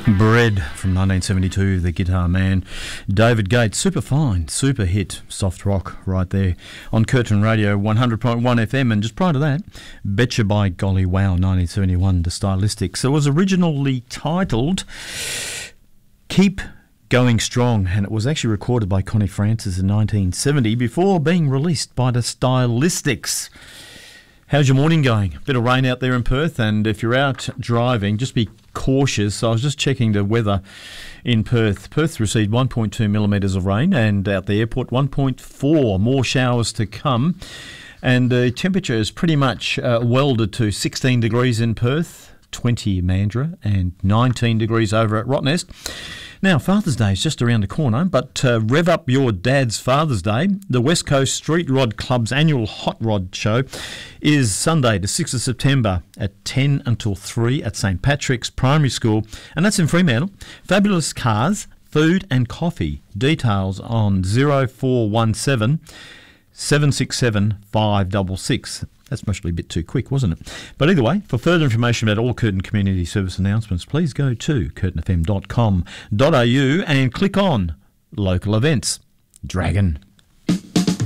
Bread from 1972, the guitar man David Gates. Super fine, super hit, soft rock right there on Curtin Radio 100.1 FM. And just prior to that, Betcha by Golly Wow, 1971, the Stylistics. It was originally titled Keep Going Strong, and it was actually recorded by Connie Francis in 1970 before being released by the Stylistics. How's your morning going? A bit of rain out there in Perth, and if you're out driving, just be cautious. I was just checking the weather in Perth. Perth received 1.2 millimetres of rain, and out the airport 1.4. More showers to come, and the temperature is pretty much welded to 16 degrees in Perth, 20 in Mandurah, and 19 degrees over at Rottnest. Now, Father's Day is just around the corner, but rev up your dad's Father's Day. The West Coast Street Rod Club's annual Hot Rod Show is Sunday, the 6th of September at 10 until 3 at St Patrick's Primary School, and that's in Fremantle. Fabulous cars, food and coffee. Details on 0417 767 566. That's mostly a bit too quick, wasn't it? But either way, for further information about all Curtin Community Service announcements, please go to curtinfm.com.au and click on Local Events. Dragon.